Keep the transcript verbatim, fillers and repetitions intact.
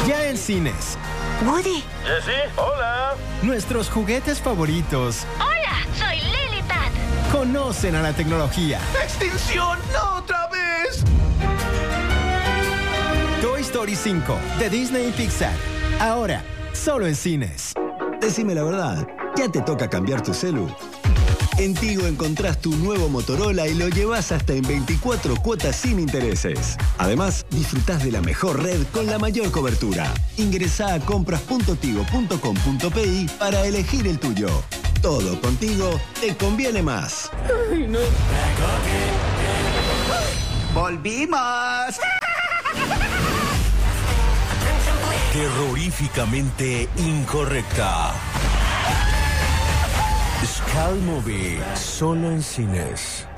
Ya en cines. Woody. Jessie, hola. Nuestros juguetes favoritos. Hola, soy Lily Pad. Conocen a la tecnología. ¡Extinción! ¡No otra vez! Toy Story cinco de Disney y Pixar. Ahora, solo en cines. Decime la verdad, ¿ya te toca cambiar tu celu? En Tigo encontrás tu nuevo Motorola y lo llevas hasta en veinticuatro cuotas sin intereses. Además, disfrutás de la mejor red con la mayor cobertura. Ingresá a compras punto tigo punto com punto pi para elegir el tuyo. Todo contigo te conviene más. Ay, no. ¡Volvimos! Terroríficamente incorrecta. Skull Movie, solo en cines.